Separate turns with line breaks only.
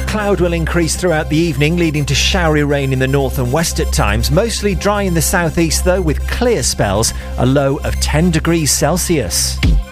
Cloud will increase throughout the evening, leading to showery rain in the north and west at times. Mostly dry in the southeast, though, with clear spells, a low of 10 degrees Celsius.